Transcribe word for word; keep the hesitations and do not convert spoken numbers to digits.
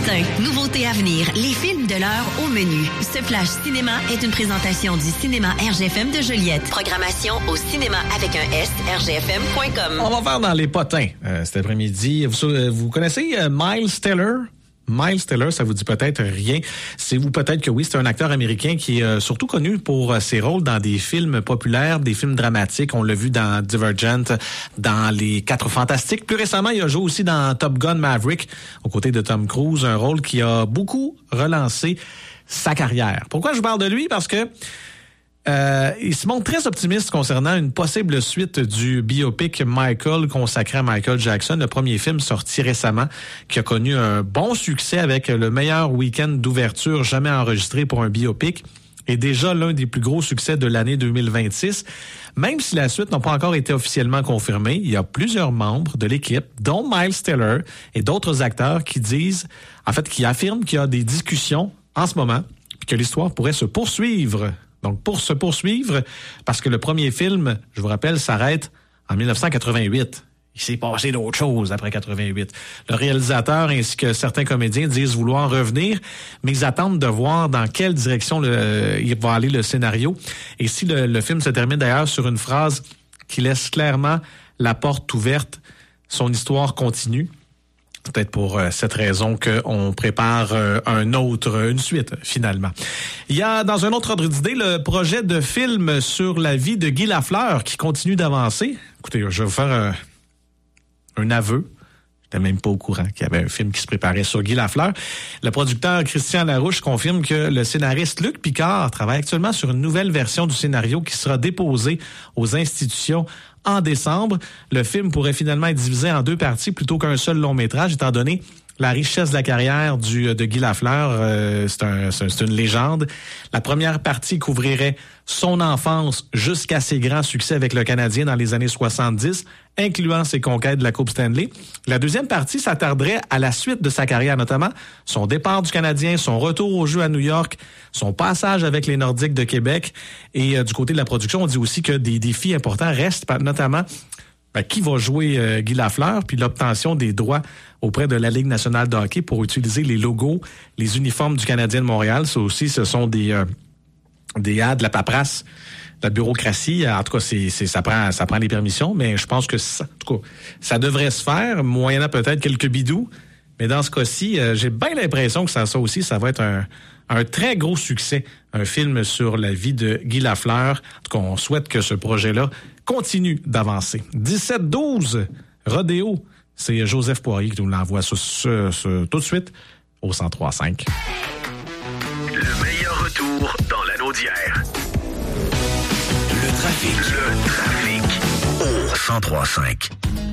potins, nouveautés à venir, les films de l'heure au menu. Ce flash cinéma est une présentation du cinéma R G F M de Joliette. Programmation au cinéma avec un S, R G F M point com. On va faire dans les potins euh, cet après-midi. Vous, vous connaissez euh, Miles Teller? Miles Teller, ça vous dit peut-être rien. C'est vous peut-être que oui, c'est un acteur américain qui est euh, surtout connu pour euh, ses rôles dans des films populaires, des films dramatiques. On l'a vu dans Divergent, dans Les Quatre Fantastiques. Plus récemment, il a joué aussi dans Top Gun Maverick, aux côtés de Tom Cruise, un rôle qui a beaucoup relancé sa carrière. Pourquoi je parle de lui? Parce que Euh, il se montre très optimiste concernant une possible suite du biopic Michael consacré à Michael Jackson, le premier film sorti récemment qui a connu un bon succès avec le meilleur week-end d'ouverture jamais enregistré pour un biopic et déjà l'un des plus gros succès de l'année deux mille vingt-six. Même si la suite n'a pas encore été officiellement confirmée, il y a plusieurs membres de l'équipe, dont Miles Teller et d'autres acteurs qui disent, en fait, qui affirment qu'il y a des discussions en ce moment et que l'histoire pourrait se poursuivre. Donc, pour se poursuivre, parce que le premier film, je vous rappelle, s'arrête en dix-neuf cent quatre-vingt-huit. Il s'est passé d'autres choses après quatre-vingt-huit. Le réalisateur ainsi que certains comédiens disent vouloir revenir, mais ils attendent de voir dans quelle direction le, il va aller le scénario. Et si le, le film se termine d'ailleurs sur une phrase qui laisse clairement la porte ouverte, son histoire continue. Peut-être pour euh, cette raison qu'on prépare euh, un autre, une suite, finalement. Il y a, dans un autre ordre d'idée, le projet de film sur la vie de Guy Lafleur qui continue d'avancer. Écoutez, je vais vous faire un, un aveu. J'étais même pas au courant qu'il y avait un film qui se préparait sur Guy Lafleur. Le producteur Christian Larouche confirme que le scénariste Luc Picard travaille actuellement sur une nouvelle version du scénario qui sera déposée aux institutions en décembre. Le film pourrait finalement être divisé en deux parties plutôt qu'un seul long métrage, étant donné la richesse de la carrière du, de Guy Lafleur. Euh, c'est, un, c'est, c'est une légende. La première partie couvrirait son enfance jusqu'à ses grands succès avec le Canadien dans les années soixante-dix, incluant ses conquêtes de la Coupe Stanley. La deuxième partie s'attarderait à la suite de sa carrière, notamment son départ du Canadien, son retour au jeu à New York, son passage avec les Nordiques de Québec. Et euh, du côté de la production, on dit aussi que des défis importants restent, notamment ben, qui va jouer euh, Guy Lafleur, puis l'obtention des droits auprès de la Ligue nationale de hockey pour utiliser les logos, les uniformes du Canadien de Montréal. Ça aussi, ce sont des euh, des A, de la paperasse, de la bureaucratie. En tout cas, c'est, c'est, ça prend ça prend des permissions, mais je pense que ça, en tout cas, ça devrait se faire, moyennant peut-être quelques bidous. Mais dans ce cas-ci, euh, j'ai bien l'impression que ça, ça aussi, ça va être un, un très gros succès. Un film sur la vie de Guy Lafleur. En tout cas, on souhaite que ce projet-là continue d'avancer. dix-sept douze, Rodéo. C'est Joseph Poirier qui nous l'envoie ce, ce, ce, tout de suite au cent trois cinq. Le meilleur retour dans l'anneau d'hier. Le trafic. Le trafic au cent trois cinq.